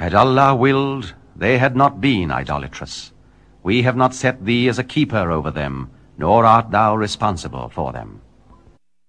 Had Allah willed, they had not been idolatrous. We have not set thee as a keeper over them, nor art thou responsible for them.